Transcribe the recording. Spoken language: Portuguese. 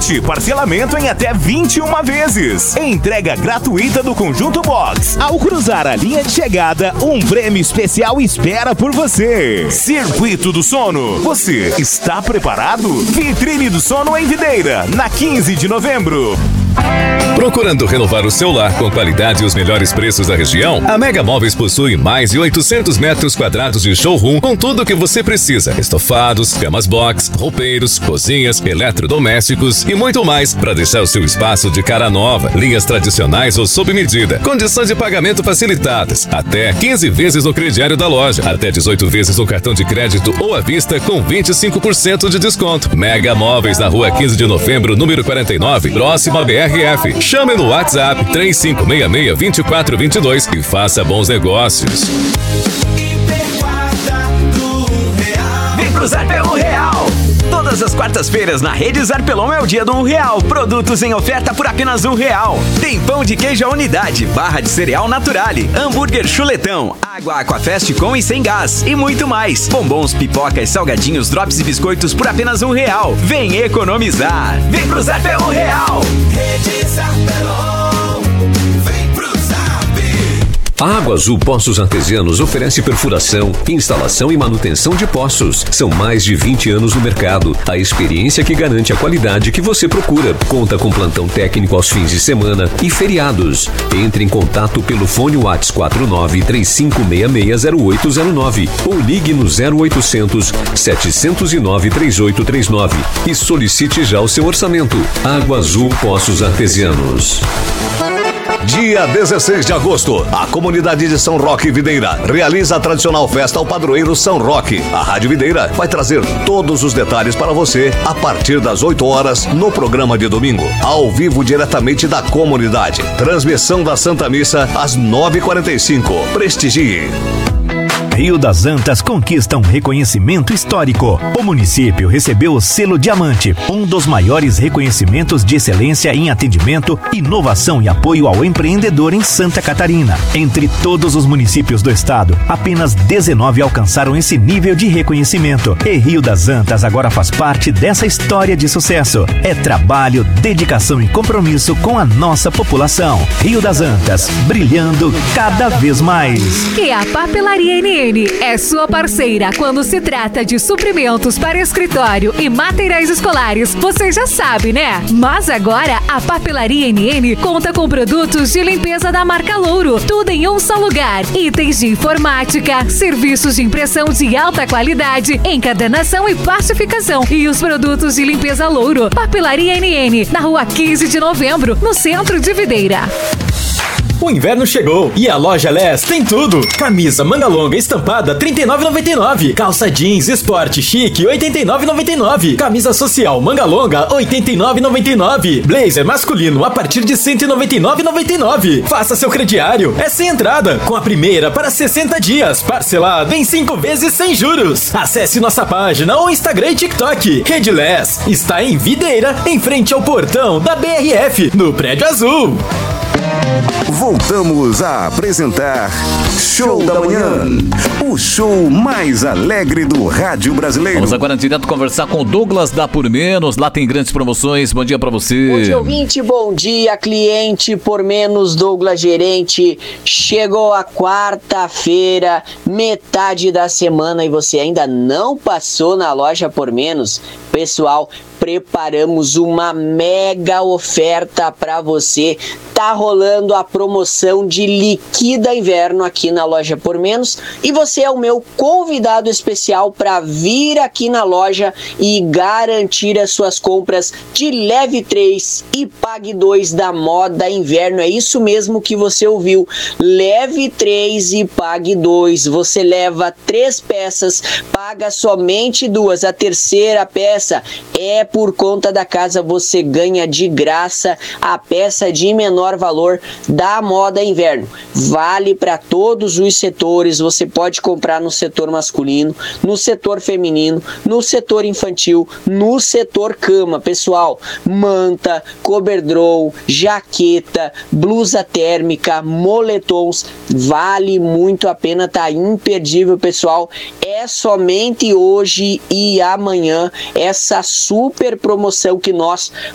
Aproveite! Parcelamento em até 21 vezes. Entrega gratuita do Conjunto Box. Ao cruzar a linha de chegada, um prêmio especial espera por você. Circuito do Sono. Você está preparado? Vitrine do Sono em Videira, na 15 de novembro. Procurando renovar o seu lar com qualidade e os melhores preços da região? A Mega Móveis possui mais de 800 metros quadrados de showroom com tudo o que você precisa. Estofados, camas box, roupeiros, cozinhas, eletrodomésticos e muito mais para deixar o seu espaço de cara nova. Linhas tradicionais ou sob medida. Condições de pagamento facilitadas. Até 15 vezes no crediário da loja. Até 18 vezes no cartão de crédito ou à vista com 25% de desconto. Mega Móveis na rua 15 de novembro, número 49, próximo a BRF. Chame no WhatsApp 3566-2422 e faça bons negócios. Vem pro Zarpelão Real! Todas as quartas-feiras na Rede Zarpelão é o dia do R$1. Produtos em oferta por apenas R$1. Tem pão de queijo à unidade, barra de cereal Naturale, hambúrguer chuletão, água Aquafest com e sem gás e muito mais. Bombons, pipocas, salgadinhos, drops e biscoitos por apenas R$1. Vem economizar. Vem pro Zarpelão Real. Rede Zarpelão. Vem pro Zap. A Água Azul Poços Artesianos oferece perfuração, instalação e manutenção de poços. São mais de 20 anos no mercado. A experiência que garante a qualidade que você procura. Conta com plantão técnico aos fins de semana e feriados. Entre em contato pelo fone WhatsApp 49-3566-0809 ou ligue no 0800 709 3839 e solicite já o seu orçamento. Água Azul Poços Artesianos. Dia 16 de agosto, a comunidade de São Roque Videira realiza a tradicional festa ao padroeiro São Roque. A Rádio Videira vai trazer todos os detalhes para você a partir das 8 horas no programa de domingo, ao vivo diretamente da comunidade. Transmissão da Santa Missa às 9h45. Prestigie. Rio das Antas conquista um reconhecimento histórico. O município recebeu o selo Diamante, um dos maiores reconhecimentos de excelência em atendimento, inovação e apoio ao empreendedor em Santa Catarina. Entre todos os municípios do estado, apenas 19 alcançaram esse nível de reconhecimento. E Rio das Antas agora faz parte dessa história de sucesso. É trabalho, dedicação e compromisso com a nossa população. Rio das Antas, brilhando cada vez mais. E a Papelaria NN é sua parceira quando se trata de suprimentos para escritório e materiais escolares. Você já sabe, né? Mas agora a Papelaria NN conta com produtos de limpeza da marca Louro. Tudo em um só lugar. Itens de informática, serviços de impressão de alta qualidade, encadernação e plastificação. E os produtos de limpeza Louro. Papelaria NN, na rua 15 de novembro, no centro de Videira. O inverno chegou e a loja Les tem tudo. Camisa manga longa estampada R$ 39,99. Calça jeans esporte chique R$ 89,99. Camisa social manga longa R$ 89,99. Blazer masculino a partir de R$ 199,99. Faça seu crediário. É sem entrada, com a primeira para 60 dias. Parcelado em 5 vezes sem juros. Acesse nossa página ou Instagram e TikTok. Rede Les está em Videira, em frente ao portão da BRF, no Prédio Azul. Voltamos a apresentar Show da Manhã, o show mais alegre do rádio brasileiro. Vamos agora direto conversar com o Douglas da Por Menos. Lá tem grandes promoções. Bom dia pra você. Bom dia, ouvinte. Bom dia, cliente. Por Menos, Douglas Gerente. Chegou a quarta-feira, metade da semana, e você ainda não passou na loja Por Menos? Pessoal, preparamos uma mega oferta para você. Tá rolando a promoção de Liquida Inverno aqui na loja Por Menos e você é o meu convidado especial para vir aqui na loja e garantir as suas compras de leve 3 e pague 2 da moda inverno. É isso mesmo que você ouviu, leve 3 e pague 2. Você leva 3 peças, paga somente 2. A terceira peça é por conta da casa, você ganha de graça a peça de menor valor da moda inverno. Vale para todos os setores. Você pode comprar no setor masculino, no setor feminino, no setor infantil, no setor cama. Pessoal, manta, coberdrow, jaqueta, blusa térmica, moletons, vale muito a pena, tá imperdível, pessoal. É somente hoje e amanhã essa super promoção que nós